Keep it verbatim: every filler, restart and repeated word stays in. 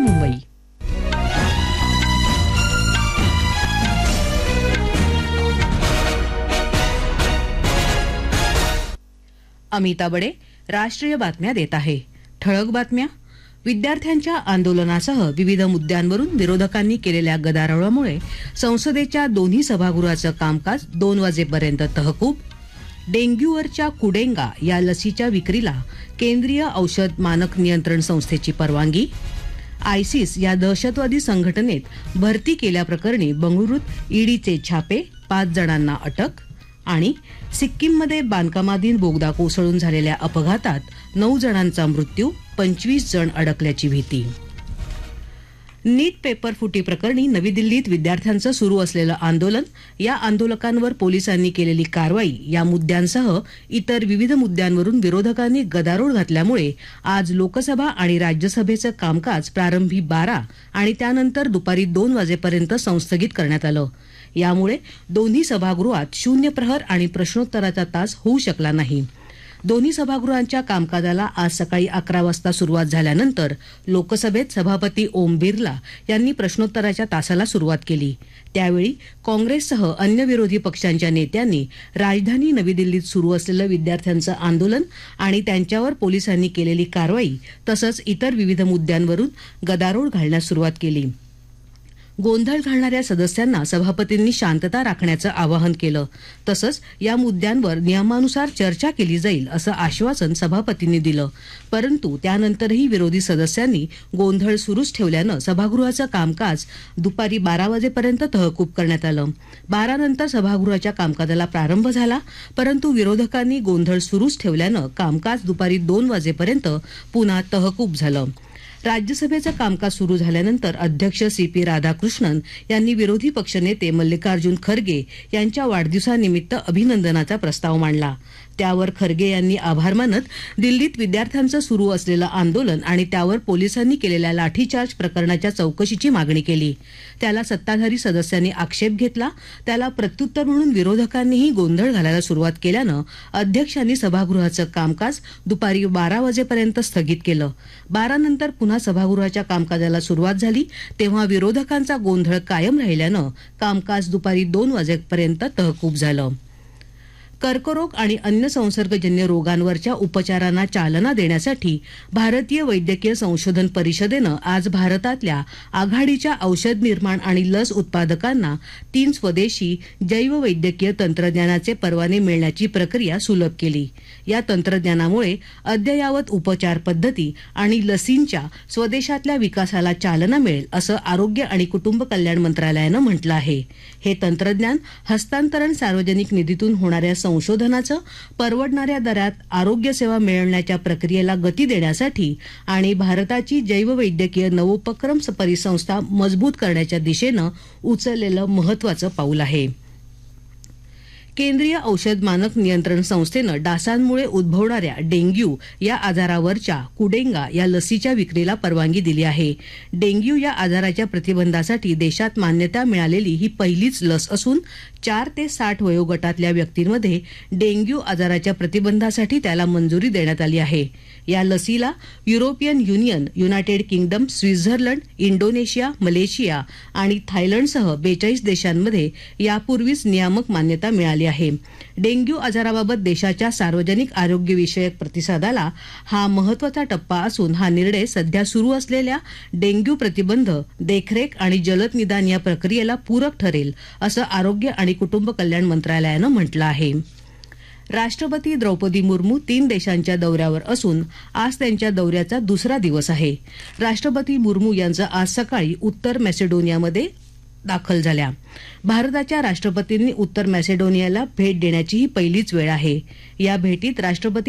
मुंबई. अमिता बडे राष्ट्रीय बातम्या देत आहे. ठळक बातम्या. विद्यार्थ्यांच्या आंदोलनासह विविध मुद्द्यांवरून विरोधकांनी केलेल्या गदारोळामुळे संसदेच्या दोन्ही सभागृहाचं कामकाज दोन वाजेपर्यंत तहकूब. डेंग्यूवरच्या कुडेंगा या लसीच्या विक्रीला केंद्रीय औषध मानक नियंत्रण संस्थेची परवानगी. आयसिस या दहशतवादी संघटनेत भरती केल्याप्रकरणी बंगळुरूत ईडीचे छापे, पाच जणांना अटक. आणि सिक्कीममध्ये बांधकामाधीन बोगदा कोसळून झालेल्या अपघातात नऊ जणांचा मृत्यू, पंचवीस जण अडकल्याची भीती. नीट पेपर फुटी प्रकरणी नवी दिल्लीत विद्यार्थ्यांचं सुरू असलेलं आंदोलन, या आंदोलकांवर पोलिसांनी केलेली कारवाई या मुद्द्यांसह इतर विविध मुद्द्यांवरून विरोधकांनी गदारोळ घातल्यामुळे आज लोकसभा आणि राज्यसभेचं कामकाज प्रारंभी बारा आणि त्यानंतर दुपारी दोन वाजेपर्यंत संस्थगित करण्यात आलं. यामुळे दोन्ही सभागृहात शून्य प्रहर आणि प्रश्नोत्तराचा तास होऊ शकला नाही. दोन्ही सभागृहांच्या कामकाजाला आज सकाळी अकरा वाजता सुरुवात झाल्यानंतर लोकसभेत सभापती ओम बिर्ला यांनी प्रश्नोत्तराच्या तासाला सुरुवात केली. त्यावेळी काँग्रेससह अन्य विरोधी पक्षांच्या नेत्यांनी राजधानी नवी दिल्लीत सुरू असलेलं विद्यार्थ्यांचं आंदोलन आणि त्यांच्यावर पोलिसांनी केलेली कारवाई तसंच इतर विविध मुद्द्यांवरून गदारोळ घालण्यास सुरुवात केली. गोंधळ घालणाऱ्या सदस्यांना सभापतींनी शांतता राखण्याचं आवाहन केलं. तसंच या मुद्द्यांवर नियमानुसार चर्चा केली जाईल असं आश्वासन सभापतींनी दिलं. परंतु त्यानंतरही विरोधी सदस्यांनी गोंधळ सुरूच ठेवल्यानं सभागृहाचं कामकाज दुपारी बारा वाजेपर्यंत तहकूब करण्यात आलं. बारा नंतर सभागृहाच्या कामकाजाला प्रारंभ झाला, परंतु विरोधकांनी गोंधळ सुरूच ठेवल्यानं कामकाज दुपारी दोन वाजेपर्यंत पुन्हा तहकूब झालं. राज्यसभेचं कामकाज सुरू झाल्यानंतर अध्यक्ष सी पी राधाकृष्णन यांनी विरोधी पक्षनेते मल्लिकार्जुन खरगे यांच्या वाढदिवसानिमित्त अभिनंदनाचा प्रस्ताव मांडला. त्यावर खरगे यांनी आभार मानत दिल्लीत विद्यार्थ्यांचं सुरू असलेलं आंदोलन आणि त्यावर पोलिसांनी केलेल्या लाठीचार्ज प्रकरणाच्या चौकशीची मागणी केली. त्याला सत्ताधारी सदस्यांनी आक्षेप घेतला. त्याला प्रत्युत्तर म्हणून विरोधकांनीही गोंधळ घालायला सुरुवात केल्यानं अध्यक्षांनी सभागृहाचं कामकाज दुपारी बारा वाजेपर्यंत स्थगित केलं. बारा नंतर पुन्हा सभागृहाच्या कामकाजाला सुरुवात झाली तेव्हा विरोधकांचा गोंधळ कायम राहिल्यानं कामकाज दुपारी दोन वाजेपर्यंत तहकूब झालं. कर्करोग आणि अन्य संसर्गजन्य रोगांवरच्या उपचारांना चालना देण्यासाठी भारतीय वैद्यकीय संशोधन परिषदेनं आज भारतातल्या आघाडीच्या औषध निर्माण आणि लस उत्पादकांना तीन स्वदेशी जैववैद्यकीय तंत्रज्ञानाचे परवाने मिळण्याची प्रक्रिया सुलभ केली. या तंत्रज्ञानामुळे अद्ययावत उपचार पद्धती आणि लसींच्या स्वदेशातल्या विकासाला चालना मिळेल असं आरोग्य आणि कुटुंब कल्याण मंत्रालयानं म्हटलं आहे. हे तंत्रज्ञान हस्तांतरण सार्वजनिक निधीतून होणाऱ्या संशोधनाचं परवडणाऱ्या दरात आरोग्य सेवा मिळवण्याच्या प्रक्रियेला गती देण्यासाठी आणि भारताची जैववैद्यकीय नवोपक्रम परिसंस्था मजबूत करण्याच्या दिशेनं उचललेलं महत्वाचं पाऊल आहे. केंद्रीय औषध मानक नियंत्रण संस्थेनं डासांमुळे उद्भवणाऱ्या डेंग्यू या आजारावरच्या कुडेंगा या लसीच्या विक्रीला परवानगी दिली आहे. डेंग्यू या आजाराच्या प्रतिबंधासाठी देशात मान्यता मिळालेली ही पहिलीच लस असून चार ते साठ वयोगटातल्या व्यक्तींमध्ये डेंग्यू आजाराच्या प्रतिबंधासाठी त्याला मंजुरी देण्यात आली आहे. या लसीला European union, United kingdom, Switzerland, Indonesia, Malaysia आणि थायलंडसह बेचाळीस देशांमध्ये यापूर्वीच नियामक मान्यता मिळाली आहे. डेंग्यू आजाराबाबत देशाच्या सार्वजनिक आरोग्यविषयक प्रतिसादाला हा महत्वाचा टप्पा असून हा निर्णय सध्या सुरू असलेल्या डेंग्यू प्रतिबंध, देखरेख आणि जलद निदान या प्रक्रियेला पूरक ठरेल असं आरोग्य आणि कुटुंब कल्याण मंत्रालयानं म्हटलं आहे. राष्ट्रपती द्रौपदी मुर्मू तीन देशांच्या दौऱ्यावर असून आज त्यांच्या दौऱ्याचा दुसरा दिवस आहे. राष्ट्रपती मुर्मू यांचं आज सकाळी उत्तर मॅसेडोनियामध्ये दाखल झाल्या. भारताच्या राष्ट्रपतींनी उत्तर मॅसेडोनियाला भेट देण्याची ही पहिलीच वेळ आहे. या भेटीत राष्ट्रपती